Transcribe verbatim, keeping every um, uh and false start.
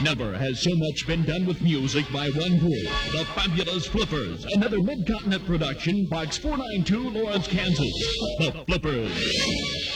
Never has so much been done with music by one group, the Fabulous Flippers. Another Mid-Continent production, Box four nine two, Lawrence, Kansas. The Flippers.